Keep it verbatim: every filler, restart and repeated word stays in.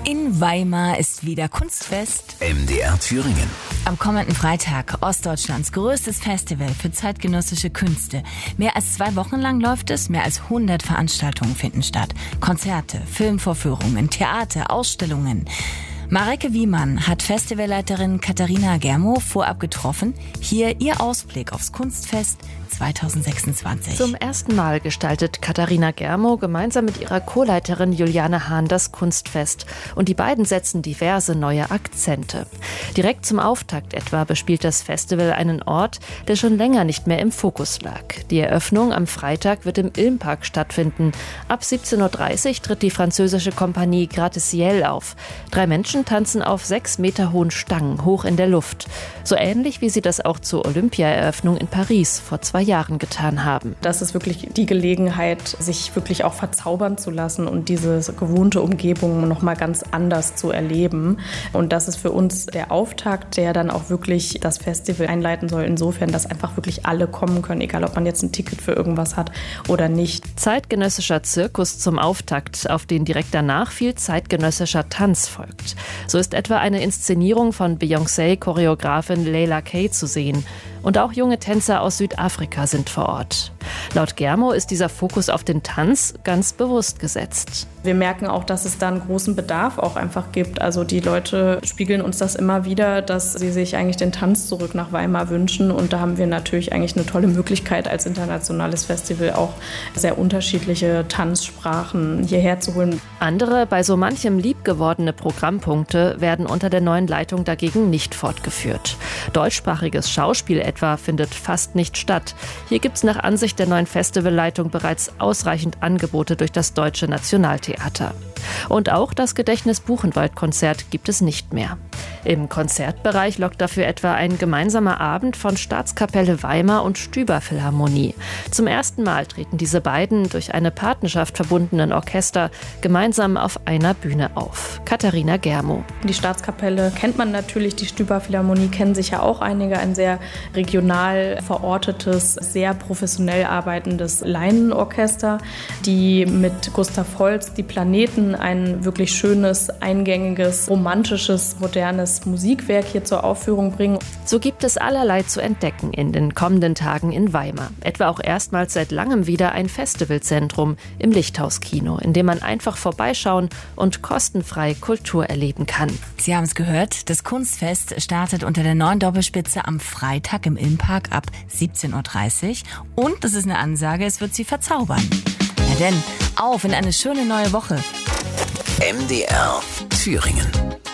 In Weimar ist wieder Kunstfest. M D R Thüringen. Am kommenden Freitag Ostdeutschlands größtes Festival für zeitgenössische Künste. Mehr als zwei Wochen lang läuft es, mehr als hundert Veranstaltungen finden statt. Konzerte, Filmvorführungen, Theater, Ausstellungen. Mareike Wiemann hat Festivalleiterin Katharina Germo vorab getroffen. Hier ihr Ausblick aufs Kunstfest zweitausendsechsundzwanzig. Zum ersten Mal gestaltet Katharina Germo gemeinsam mit ihrer Co-Leiterin Juliane Hahn das Kunstfest. Und die beiden setzen diverse neue Akzente. Direkt zum Auftakt etwa bespielt das Festival einen Ort, der schon länger nicht mehr im Fokus lag. Die Eröffnung am Freitag wird im Ilmpark stattfinden. Ab siebzehn Uhr dreißig tritt die französische Kompanie Gratte-Ciel auf. Drei Menschen tanzen auf sechs Meter hohen Stangen hoch in der Luft. So ähnlich wie sie das auch zur Olympia-Eröffnung in Paris vor zwei Jahren getan haben. Das ist wirklich die Gelegenheit, sich wirklich auch verzaubern zu lassen und diese gewohnte Umgebung noch mal ganz anders zu erleben. Und das ist für uns der Auftakt, der dann auch wirklich das Festival einleiten soll, insofern, dass einfach wirklich alle kommen können, egal ob man jetzt ein Ticket für irgendwas hat oder nicht. Zeitgenössischer Zirkus zum Auftakt, auf den direkt danach viel zeitgenössischer Tanz folgt. So ist etwa eine Inszenierung von Beyoncé-Choreografin Layla Kay zu sehen. Und auch junge Tänzer aus Südafrika sind vor Ort. Laut Germo ist dieser Fokus auf den Tanz ganz bewusst gesetzt. Wir merken auch, dass es da einen großen Bedarf auch einfach gibt. Also die Leute spiegeln uns das immer wieder, dass sie sich eigentlich den Tanz zurück nach Weimar wünschen. Und da haben wir natürlich eigentlich eine tolle Möglichkeit, als internationales Festival auch sehr unterschiedliche Tanzsprachen hierher zu holen. Andere, bei so manchem liebgewordene Programmpunkte werden unter der neuen Leitung dagegen nicht fortgeführt. Deutschsprachiges Schauspiel etwa findet fast nicht statt. Hier gibt es nach Ansicht der neuen Festivalleitung bereits ausreichend Angebote durch das Deutsche Nationaltheater. Und auch das Gedächtnis-Buchenwald-Konzert gibt es nicht mehr. Im Konzertbereich lockt dafür etwa ein gemeinsamer Abend von Staatskapelle Weimar und Stüber Philharmonie. Zum ersten Mal treten diese beiden durch eine Partnerschaft verbundenen Orchester gemeinsam auf einer Bühne auf. Katharina Germo. Die Staatskapelle kennt man natürlich, die Stüber Philharmonie kennen sicher auch einige. Ein sehr regional verortetes, sehr professionell arbeitendes Laienorchester, die mit Gustav Holst, die Planeten, ein wirklich schönes, eingängiges, romantisches, modernes Musikwerk hier zur Aufführung bringen. So gibt es allerlei zu entdecken in den kommenden Tagen in Weimar. Etwa auch erstmals seit langem wieder ein Festivalzentrum im Lichthauskino, in dem man einfach vorbeischauen und kostenfrei Kultur erleben kann. Sie haben es gehört, das Kunstfest startet unter der neuen Doppelspitze am Freitag im Ilmpark ab siebzehn Uhr dreißig. Und, das ist eine Ansage, es wird Sie verzaubern. Na denn, auf in eine schöne neue Woche. M D R Thüringen.